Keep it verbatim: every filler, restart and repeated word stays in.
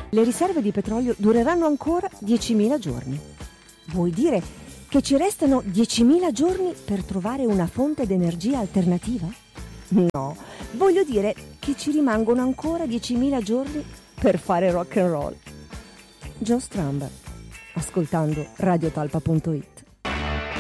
Le riserve di petrolio dureranno ancora diecimila giorni. Vuoi dire che ci restano diecimila giorni per trovare una fonte d'energia alternativa? No, voglio dire che ci rimangono ancora diecimila giorni per fare rock and roll. Joe Strummer, ascoltando radiotalpa punto it.